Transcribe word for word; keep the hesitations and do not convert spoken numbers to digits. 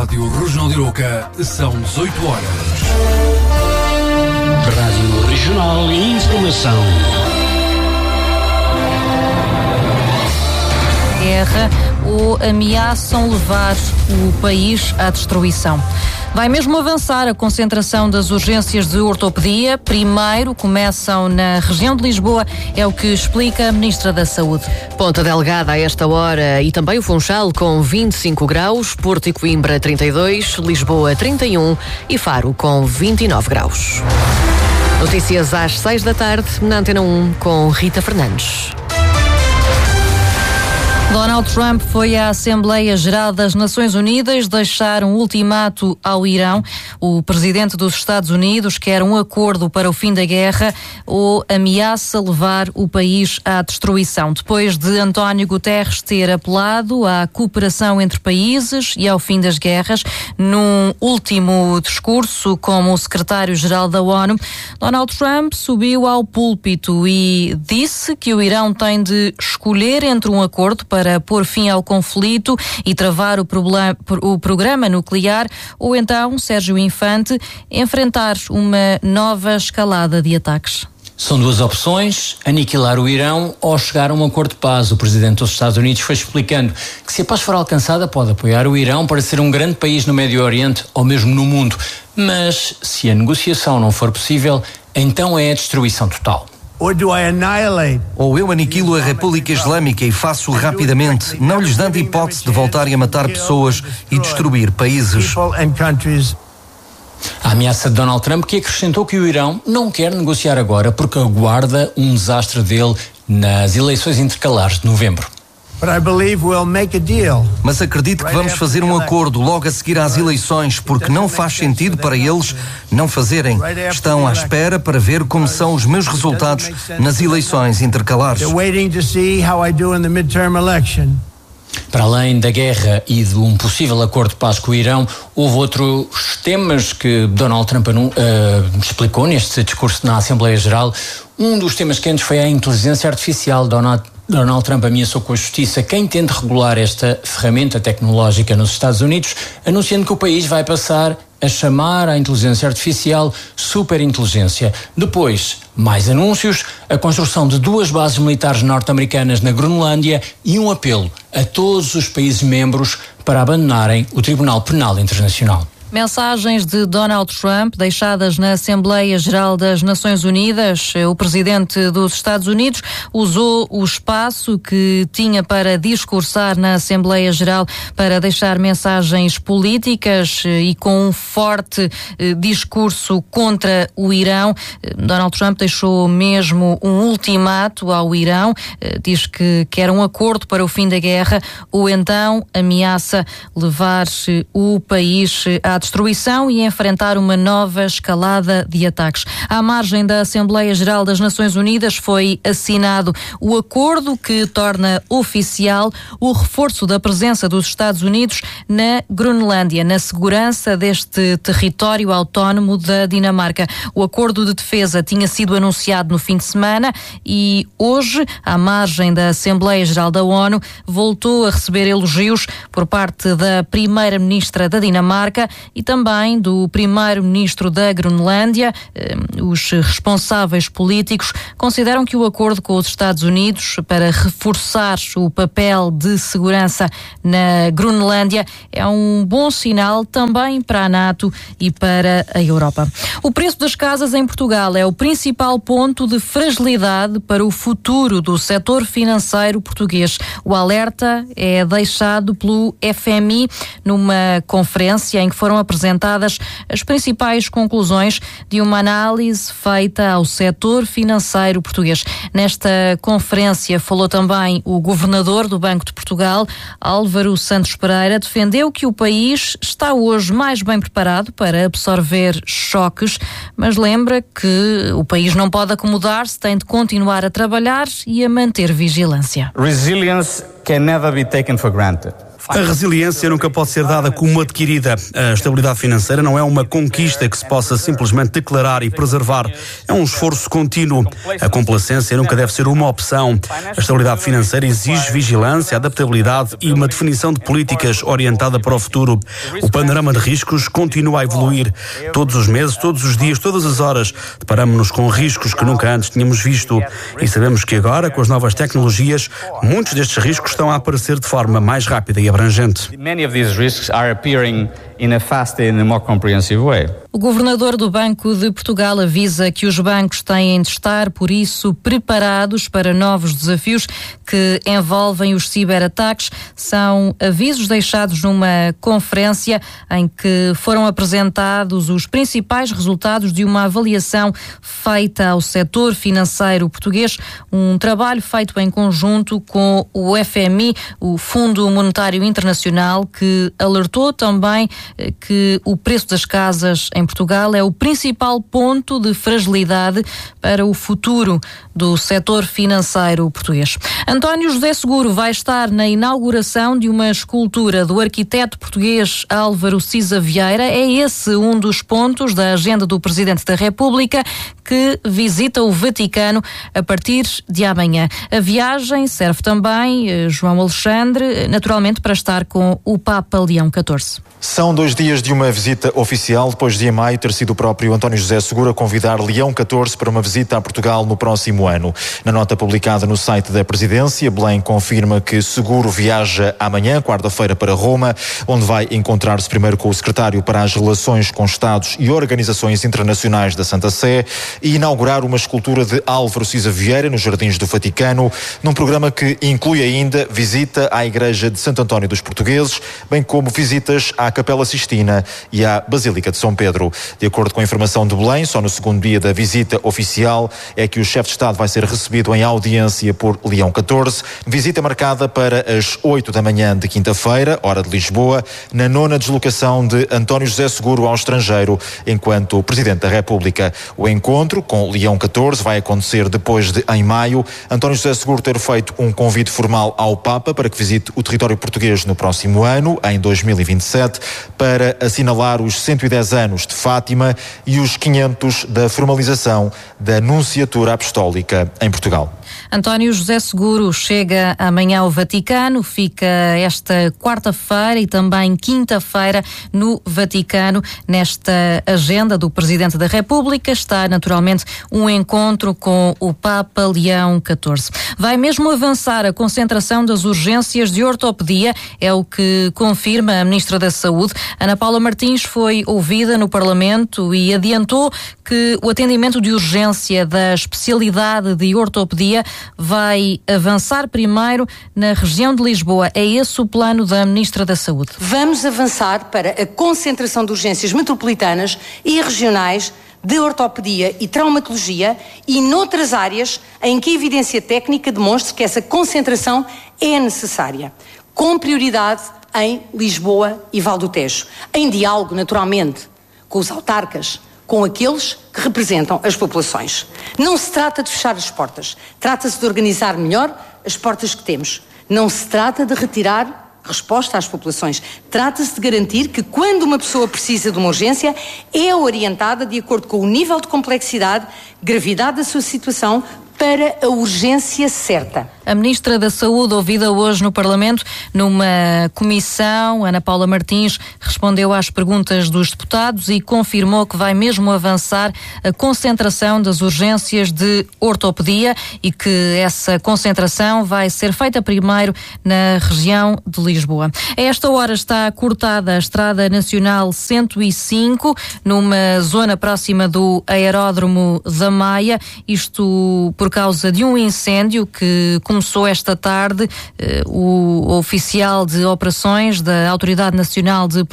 Rádio Regional de Arouca, são dezoito horas. Rádio Regional e Informação. Guerra ou ameaçam levar o país à destruição. Vai mesmo avançar a concentração das urgências de ortopedia. Primeiro começam na região de Lisboa, é o que explica a Ministra da Saúde. Ponta Delgada a esta hora e também o Funchal com vinte e cinco graus, Porto e Coimbra trinta e dois, Lisboa trinta e um e Faro com vinte e nove graus. Notícias às seis da tarde na Antena um com Rita Fernandes. Donald Trump foi à Assembleia Geral das Nações Unidas deixar um ultimato ao Irão. O presidente dos Estados Unidos quer um acordo para o fim da guerra ou ameaça levar o país à destruição. Depois de António Guterres ter apelado à cooperação entre países e ao fim das guerras, num último discurso como secretário-geral da ONU, Donald Trump subiu ao púlpito e disse que o Irão tem de escolher entre um acordo para para pôr fim ao conflito e travar o, problema, o programa nuclear, ou então, Sérgio Infante, enfrentar uma nova escalada de ataques. São duas opções, aniquilar o Irão ou chegar a um acordo de paz. O presidente dos Estados Unidos foi explicando que se a paz for alcançada pode apoiar o Irão para ser um grande país no Médio Oriente ou mesmo no mundo. Mas se a negociação não for possível, então é a destruição total. Ou eu aniquilo a República Islâmica e faço rapidamente, não lhes dando hipótese de voltarem a matar pessoas e destruir países. A ameaça de Donald Trump, que acrescentou que o Irão não quer negociar agora porque aguarda um desastre dele nas eleições intercalares de novembro. Mas acredito que vamos fazer um acordo logo a seguir às eleições, porque não faz sentido para eles não fazerem. Estão à espera para ver como são os meus resultados nas eleições intercalares. Para além da guerra e de um possível acordo de paz com o Irão, houve outros temas que Donald Trump uh, explicou neste discurso na Assembleia Geral. Um dos temas quentes foi a inteligência artificial. Donald, Donald Trump ameaçou com a justiça quem tente regular esta ferramenta tecnológica nos Estados Unidos, anunciando que o país vai passar a chamar a inteligência artificial superinteligência. Depois, mais anúncios, a construção de duas bases militares norte-americanas na Groenlândia e um apelo a todos os países membros para abandonarem o Tribunal Penal Internacional. Mensagens de Donald Trump deixadas na Assembleia Geral das Nações Unidas. O presidente dos Estados Unidos usou o espaço que tinha para discursar na Assembleia Geral para deixar mensagens políticas e com um forte eh, discurso contra o Irão. Donald Trump deixou mesmo um ultimato ao Irão. Eh, diz que quer um acordo para o fim da guerra ou então ameaça levar o país à destruição e enfrentar uma nova escalada de ataques. À margem da Assembleia Geral das Nações Unidas foi assinado o acordo que torna oficial o reforço da presença dos Estados Unidos na Groenlândia, na segurança deste território autónomo da Dinamarca. O acordo de defesa tinha sido anunciado no fim de semana e hoje, à margem da Assembleia Geral da ONU, voltou a receber elogios por parte da Primeira-Ministra da Dinamarca e também do Primeiro-Ministro da Groenlândia. Os responsáveis políticos consideram que o acordo com os Estados Unidos para reforçar o papel de segurança na Groenlândia é um bom sinal também para a NATO e para a Europa. O preço das casas em Portugal é o principal ponto de fragilidade para o futuro do setor financeiro português. O alerta é deixado pelo F M I numa conferência em que foram apresentadas as principais conclusões de uma análise feita ao setor financeiro português. Nesta conferência falou também o governador do Banco de Portugal, Álvaro Santos Pereira, defendeu que o país está hoje mais bem preparado para absorver choques, mas lembra que o país não pode acomodar-se, tem de continuar a trabalhar e a manter vigilância. Resilience can never be taken for granted. A resiliência nunca pode ser dada como adquirida. A estabilidade financeira não é uma conquista que se possa simplesmente declarar e preservar. É um esforço contínuo. A complacência nunca deve ser uma opção. A estabilidade financeira exige vigilância, adaptabilidade e uma definição de políticas orientada para o futuro. O panorama de riscos continua a evoluir. Todos os meses, todos os dias, todas as horas, deparamos-nos com riscos que nunca antes tínhamos visto. E sabemos que agora, com as novas tecnologias, muitos destes riscos estão a aparecer de forma mais rápida e abrangente. Many of these risks are appearing in a faster and more comprehensive way. O governador do Banco de Portugal avisa que os bancos têm de estar, por isso, preparados para novos desafios que envolvem os ciberataques. São avisos deixados numa conferência em que foram apresentados os principais resultados de uma avaliação feita ao setor financeiro português, um trabalho feito em conjunto com o F M I, o Fundo Monetário Internacional, que alertou também que o preço das casas em Portugal é o principal ponto de fragilidade para o futuro do setor financeiro português. António José Seguro vai estar na inauguração de uma escultura do arquiteto português Álvaro Siza Vieira. É esse um dos pontos da agenda do Presidente da República, que visita o Vaticano a partir de amanhã. A viagem serve também, João Alexandre, naturalmente para estar com o Papa Leão catorze. São dois dias de uma visita oficial, depois de em maio ter sido o próprio António José Seguro a convidar Leão catorze para uma visita a Portugal no próximo ano. Na nota publicada no site da Presidência, Belém confirma que Seguro viaja amanhã, quarta-feira, para Roma, onde vai encontrar-se primeiro com o secretário para as relações com Estados e organizações internacionais da Santa Sé e inaugurar uma escultura de Álvaro Siza Vieira nos Jardins do Vaticano, num programa que inclui ainda visita à Igreja de Santo António dos Portugueses, bem como visitas à Capela Sistina e à Basílica de São Pedro. De acordo com a informação de Belém, só no segundo dia da visita oficial é que o chefe de Estado vai ser recebido em audiência por Leão catorze, visita marcada para as oito da manhã de quinta-feira, hora de Lisboa, na nona deslocação de António José Seguro ao estrangeiro, enquanto Presidente da República. O encontro com Leão catorze vai acontecer depois de, em maio, António José Seguro ter feito um convite formal ao Papa para que visite o território português no próximo ano, em dois mil e vinte e sete, para assinalar os cento e dez anos de Fátima e os quinhentos da formalização da Nunciatura Apostólica em Portugal. António José Seguro chega amanhã ao Vaticano, fica esta quarta-feira e também quinta-feira no Vaticano. Nesta agenda do Presidente da República está naturalmente um encontro com o Papa Leão catorze. Vai mesmo avançar a concentração das urgências de ortopedia, é o que confirma a Ministra da Saúde. Ana Paula Martins foi ouvida no Parlamento e adiantou que o atendimento de urgência da especialidade de ortopedia vai avançar primeiro na região de Lisboa. É esse o plano da Ministra da Saúde. Vamos avançar para a concentração de urgências metropolitanas e regionais de ortopedia e traumatologia e noutras áreas em que a evidência técnica demonstre que essa concentração é necessária, com prioridade em Lisboa e Val do Tejo, em diálogo, naturalmente, com os autarcas, com aqueles que representam as populações. Não se trata de fechar as portas, trata-se de organizar melhor as portas que temos. Não se trata de retirar resposta às populações. Trata-se de garantir que quando uma pessoa precisa de uma urgência, é orientada de acordo com o nível de complexidade, gravidade da sua situação, para a urgência certa. A Ministra da Saúde, ouvida hoje no Parlamento, numa comissão, Ana Paula Martins respondeu às perguntas dos deputados e confirmou que vai mesmo avançar a concentração das urgências de ortopedia e que essa concentração vai ser feita primeiro na região de Lisboa. A esta hora está cortada a Estrada Nacional cento e cinco, numa zona próxima do Aeródromo da Maia, isto por causa de um incêndio que começou esta tarde. O oficial de operações da Autoridade Nacional de